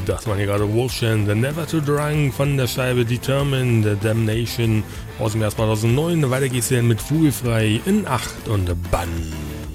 Das waren hier gerade Wolfshan, The Never Too Drunk von der Scheibe Determined, The Damnation aus dem Jahr 2009. Weiter geht's dann mit Vogelfrei in 8 und Bann.